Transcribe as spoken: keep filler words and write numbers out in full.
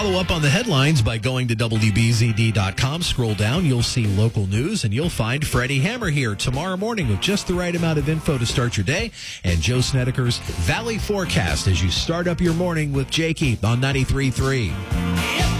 follow up on the headlines by going to W B Z D dot com. Scroll down, you'll see local news, and you'll find Freddie Hammer here tomorrow morning with just the right amount of info to start your day, and Joe Snedeker's Valley Forecast as you start up your morning with Jakey on ninety-three point three.